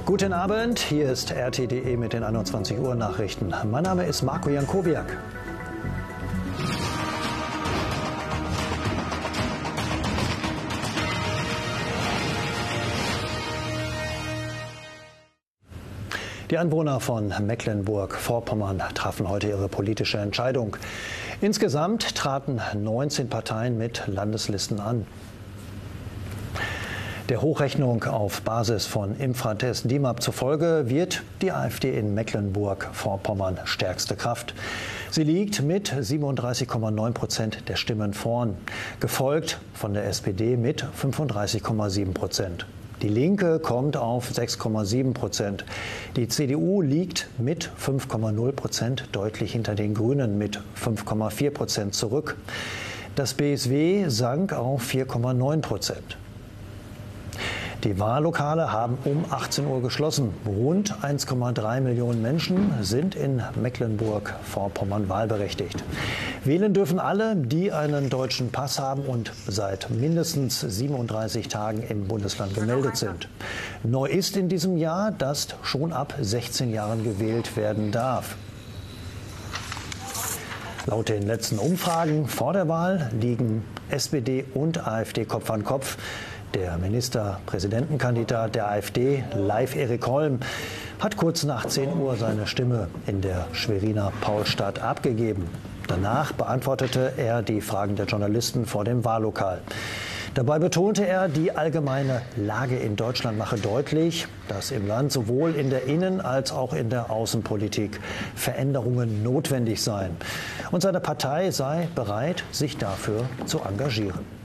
Guten Abend, hier ist RT.de mit den 21 Uhr Nachrichten. Mein Name ist Marco Jankowiak. Die Anwohner von Mecklenburg-Vorpommern trafen heute ihre politische Entscheidung. Insgesamt traten 19 Parteien mit Landeslisten an. Der Hochrechnung auf Basis von Infratest DIMAP zufolge wird die AfD in Mecklenburg-Vorpommern stärkste Kraft. Sie liegt mit 37,9% der Stimmen vorn, gefolgt von der SPD mit 35,7%. Die Linke kommt auf 6,7%. Die CDU liegt mit 5,0% deutlich hinter den Grünen mit 5,4% zurück. Das BSW sank auf 4,9%. Die Wahllokale haben um 18 Uhr geschlossen. Rund 1,3 Millionen Menschen sind in Mecklenburg-Vorpommern wahlberechtigt. Wählen dürfen alle, die einen deutschen Pass haben und seit mindestens 37 Tagen im Bundesland gemeldet sind. Neu ist in diesem Jahr, dass schon ab 16 Jahren gewählt werden darf. Laut den letzten Umfragen vor der Wahl liegen SPD und AfD Kopf an Kopf. Der Ministerpräsidentenkandidat der AfD, Leif Erik Holm, hat kurz nach 10 Uhr seine Stimme in der Schweriner Paulstadt abgegeben. Danach beantwortete er die Fragen der Journalisten vor dem Wahllokal. Dabei betonte er, die allgemeine Lage in Deutschland mache deutlich, dass im Land sowohl in der Innen- als auch in der Außenpolitik Veränderungen notwendig seien. Und seine Partei sei bereit, sich dafür zu engagieren.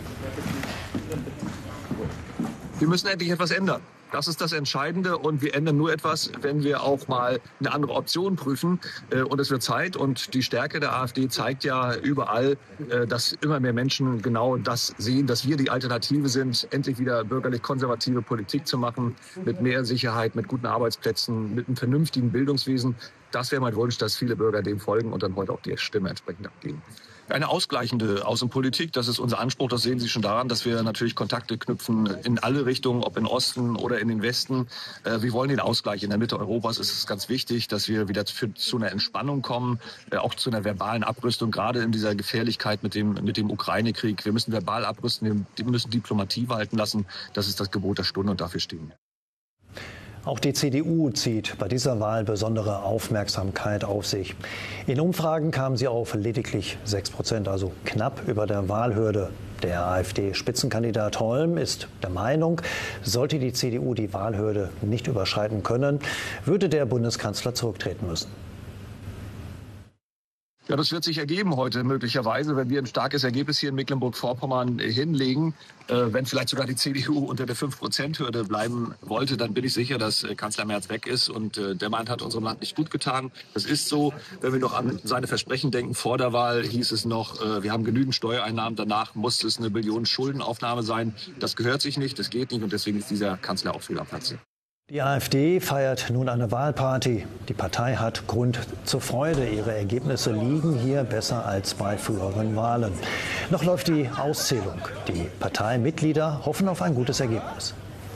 Wir müssen endlich etwas ändern. Das ist das Entscheidende und wir ändern nur etwas, wenn wir auch mal eine andere Option prüfen. Und es wird Zeit und die Stärke der AfD zeigt ja überall, dass immer mehr Menschen genau das sehen, dass wir die Alternative sind, endlich wieder bürgerlich-konservative Politik zu machen, mit mehr Sicherheit, mit guten Arbeitsplätzen, mit einem vernünftigen Bildungswesen. Das wäre mein Wunsch, dass viele Bürger dem folgen und dann heute auch die Stimme entsprechend abgeben. Eine ausgleichende Außenpolitik, das ist unser Anspruch. Das sehen Sie schon daran, dass wir natürlich Kontakte knüpfen in alle Richtungen, ob in Osten oder in den Westen. Wir wollen den Ausgleich in der Mitte Europas. Es ist ganz wichtig, dass wir wieder zu einer Entspannung kommen, auch zu einer verbalen Abrüstung, gerade in dieser Gefährlichkeit mit dem Ukraine-Krieg. Wir müssen verbal abrüsten, wir müssen Diplomatie walten lassen. Das ist das Gebot der Stunde und dafür stehen wir. Auch die CDU zieht bei dieser Wahl besondere Aufmerksamkeit auf sich. In Umfragen kam sie auf lediglich 6%, also knapp über der Wahlhürde. Der AfD-Spitzenkandidat Holm ist der Meinung, sollte die CDU die Wahlhürde nicht überschreiten können, würde der Bundeskanzler zurücktreten müssen. Ja, das wird sich ergeben heute möglicherweise, wenn wir ein starkes Ergebnis hier in Mecklenburg-Vorpommern hinlegen. Wenn vielleicht sogar die CDU unter der 5%-Hürde bleiben wollte, dann bin ich sicher, dass Kanzler Merz weg ist. Und der Mann hat unserem Land nicht gut getan. Das ist so. Wenn wir noch an seine Versprechen denken, vor der Wahl hieß es noch, wir haben genügend Steuereinnahmen. Danach muss es eine Billion Schuldenaufnahme sein. Das gehört sich nicht, das geht nicht. Und deswegen ist dieser Kanzler auch fehl am Platze. Die AfD feiert nun eine Wahlparty. Die Partei hat Grund zur Freude. Ihre Ergebnisse liegen hier besser als bei früheren Wahlen. Noch läuft die Auszählung. Die Parteimitglieder hoffen auf ein gutes Ergebnis.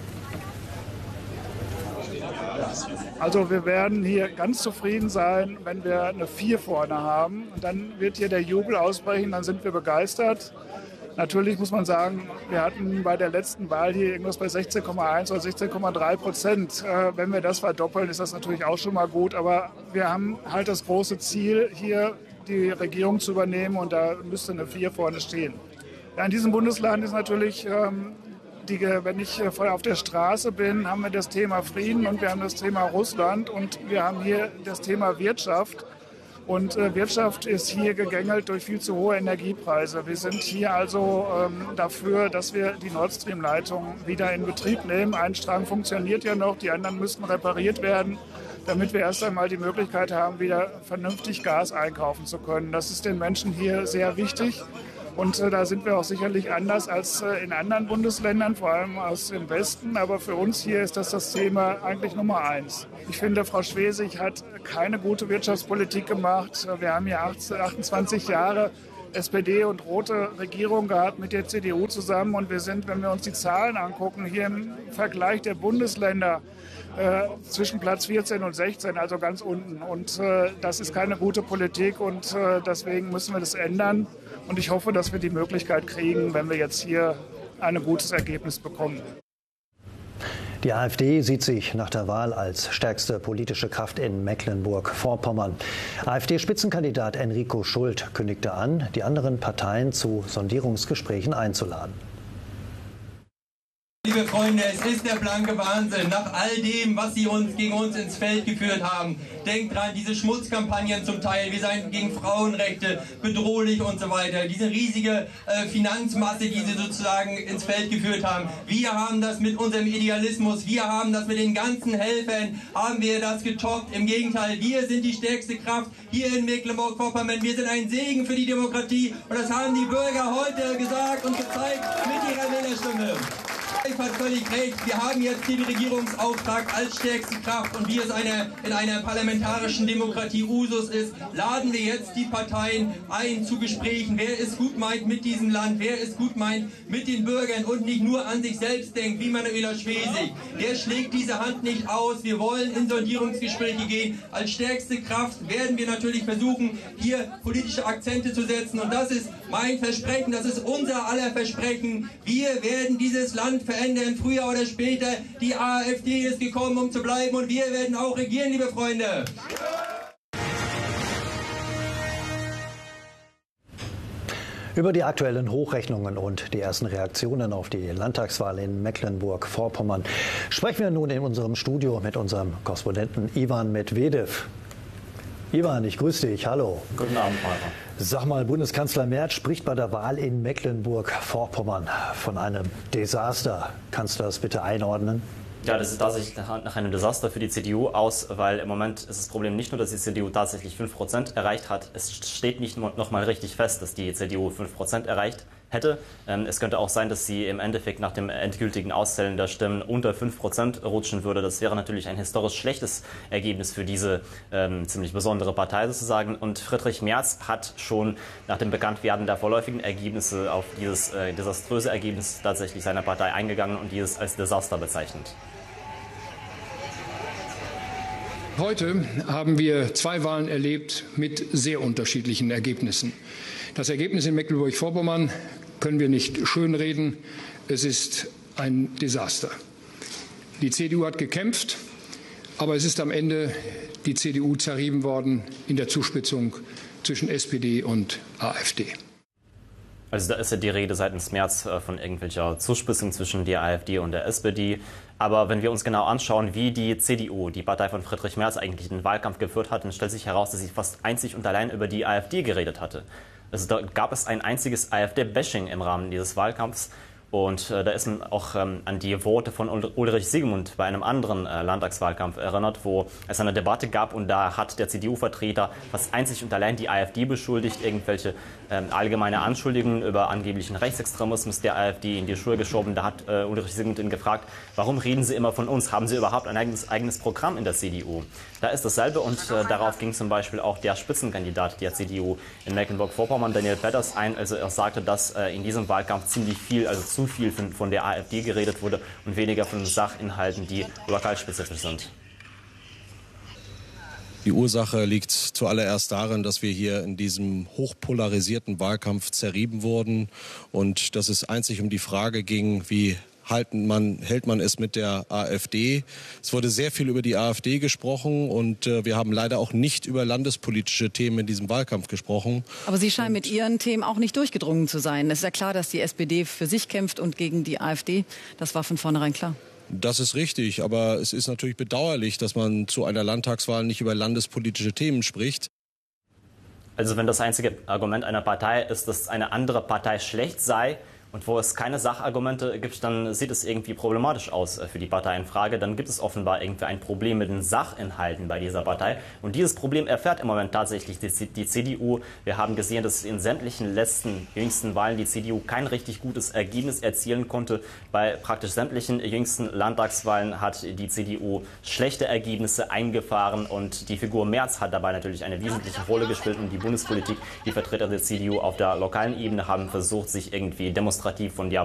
Also wir werden hier ganz zufrieden sein, wenn wir eine 4 vorne haben. Und dann wird hier der Jubel ausbrechen, dann sind wir begeistert. Natürlich muss man sagen, wir hatten bei der letzten Wahl hier irgendwas bei 16,1 oder 16,3%. Wenn wir das verdoppeln, ist das natürlich auch schon mal gut. Aber wir haben halt das große Ziel, hier die Regierung zu übernehmen und da müsste eine 4 vorne stehen. Ja, in diesem Bundesland ist natürlich, wenn ich auf der Straße bin, haben wir das Thema Frieden und wir haben das Thema Russland und wir haben hier das Thema Wirtschaft. Und Wirtschaft ist hier gegängelt durch viel zu hohe Energiepreise. Wir sind hier also dafür, dass wir die Nord Stream-Leitung wieder in Betrieb nehmen. Ein Strang funktioniert ja noch, die anderen müssten repariert werden, damit wir erst einmal die Möglichkeit haben, wieder vernünftig Gas einkaufen zu können. Das ist den Menschen hier sehr wichtig. Und da sind wir auch sicherlich anders als in anderen Bundesländern, vor allem aus dem Westen. Aber für uns hier ist das Thema eigentlich Nummer 1. Ich finde, Frau Schwesig hat keine gute Wirtschaftspolitik gemacht. Wir haben hier 28 Jahre SPD und rote Regierung gehabt mit der CDU zusammen. Und wir sind, wenn wir uns die Zahlen angucken, hier im Vergleich der Bundesländer zwischen Platz 14 und 16, also ganz unten. Und das ist keine gute Politik und deswegen müssen wir das ändern. Und ich hoffe, dass wir die Möglichkeit kriegen, wenn wir jetzt hier ein gutes Ergebnis bekommen. Die AfD sieht sich nach der Wahl als stärkste politische Kraft in Mecklenburg-Vorpommern. AfD-Spitzenkandidat Enrico Schult kündigte an, die anderen Parteien zu Sondierungsgesprächen einzuladen. Liebe Freunde, es ist der blanke Wahnsinn. Nach all dem, was Sie gegen uns ins Feld geführt haben. Denkt dran, diese Schmutzkampagnen zum Teil, wir seien gegen Frauenrechte, bedrohlich und so weiter. Diese riesige Finanzmasse, die Sie sozusagen ins Feld geführt haben. Wir haben das mit unserem Idealismus, wir haben das mit den ganzen Helfern, haben wir das getoppt. Im Gegenteil, wir sind die stärkste Kraft hier in Mecklenburg-Vorpommern. Wir sind ein Segen für die Demokratie und das haben die Bürger heute gesagt und gezeigt mit ihrer Wählerstimme. Reif hat völlig recht. Wir haben jetzt den Regierungsauftrag als stärkste Kraft und wie es in einer parlamentarischen Demokratie Usus ist, laden wir jetzt die Parteien ein zu Gesprächen. Wer es gut meint mit diesem Land, wer es gut meint mit den Bürgern und nicht nur an sich selbst denkt, wie Manuela Schwesig. Der schlägt diese Hand nicht aus. Wir wollen in Sondierungsgespräche gehen. Als stärkste Kraft werden wir natürlich versuchen, hier politische Akzente zu setzen. Und das ist mein Versprechen, das ist unser aller Versprechen. Wir werden dieses Land verändern, früher oder später. Die AfD ist gekommen, um zu bleiben und wir werden auch regieren, liebe Freunde. Über die aktuellen Hochrechnungen und die ersten Reaktionen auf die Landtagswahl in Mecklenburg-Vorpommern sprechen wir nun in unserem Studio mit unserem Korrespondenten Ivan Medvedev. Ivan, ich grüße dich. Hallo. Guten Abend, Vater. Sag mal, Bundeskanzler Merz spricht bei der Wahl in Mecklenburg-Vorpommern von einem Desaster. Kannst du das bitte einordnen? Ja, das sieht tatsächlich nach einem Desaster für die CDU aus, weil im Moment ist das Problem nicht nur, dass die CDU tatsächlich 5% erreicht hat. Es steht nicht noch mal richtig fest, dass die CDU 5% erreicht hätte. Es könnte auch sein, dass sie im Endeffekt nach dem endgültigen Auszählen der Stimmen unter 5% rutschen würde. Das wäre natürlich ein historisch schlechtes Ergebnis für diese ziemlich besondere Partei sozusagen. Und Friedrich Merz hat schon nach dem Bekanntwerden der vorläufigen Ergebnisse auf dieses desaströse Ergebnis tatsächlich seiner Partei eingegangen und dieses als Desaster bezeichnet. Heute haben wir 2 Wahlen erlebt mit sehr unterschiedlichen Ergebnissen. Das Ergebnis in Mecklenburg-Vorpommern können wir nicht schönreden. Es ist ein Desaster. Die CDU hat gekämpft, aber es ist am Ende die CDU zerrieben worden in der Zuspitzung zwischen SPD und AfD. Also da ist ja die Rede seitens Merz von irgendwelcher Zuspitzung zwischen der AfD und der SPD. Aber wenn wir uns genau anschauen, wie die CDU, die Partei von Friedrich Merz, eigentlich den Wahlkampf geführt hat, dann stellt sich heraus, dass sie fast einzig und allein über die AfD geredet hatte. Also da gab es ein einziges AfD-Bashing im Rahmen dieses Wahlkampfs. Und da ist man auch an die Worte von Ulrich Siegmund bei einem anderen Landtagswahlkampf erinnert, wo es eine Debatte gab und da hat der CDU-Vertreter fast einzig und allein die AfD beschuldigt, irgendwelche allgemeine Anschuldigungen über angeblichen Rechtsextremismus der AfD in die Schuhe geschoben. Da hat Ulrich Siegmund ihn gefragt, warum reden Sie immer von uns? Haben Sie überhaupt ein eigenes Programm in der CDU? Da ist dasselbe und darauf ging zum Beispiel auch der Spitzenkandidat der CDU in Mecklenburg-Vorpommern, Daniel Petters, ein. Also er sagte, dass in diesem Wahlkampf ziemlich viel, also zu viel von der AfD geredet wurde und weniger von Sachinhalten, die lokalspezifisch sind. Die Ursache liegt zuallererst darin, dass wir hier in diesem hochpolarisierten Wahlkampf zerrieben wurden und dass es einzig um die Frage ging, wie hält man es mit der AfD. Es wurde sehr viel über die AfD gesprochen und wir haben leider auch nicht über landespolitische Themen in diesem Wahlkampf gesprochen. Aber Sie scheinen mit Ihren Themen auch nicht durchgedrungen zu sein. Es ist ja klar, dass die SPD für sich kämpft und gegen die AfD. Das war von vornherein klar. Das ist richtig, aber es ist natürlich bedauerlich, dass man zu einer Landtagswahl nicht über landespolitische Themen spricht. Also wenn das einzige Argument einer Partei ist, dass eine andere Partei schlecht sei Und wo es keine Sachargumente gibt, dann sieht es irgendwie problematisch aus für die Partei in Frage. Dann gibt es offenbar irgendwie ein Problem mit den Sachinhalten bei dieser Partei. Und dieses Problem erfährt im Moment tatsächlich die CDU. Wir haben gesehen, dass in sämtlichen jüngsten Wahlen die CDU kein richtig gutes Ergebnis erzielen konnte. Bei praktisch sämtlichen jüngsten Landtagswahlen hat die CDU schlechte Ergebnisse eingefahren. Und die Figur Merz hat dabei natürlich eine wesentliche Rolle gespielt in die Bundespolitik. Die Vertreter der CDU auf der lokalen Ebene haben versucht, sich irgendwie demonstrativ von der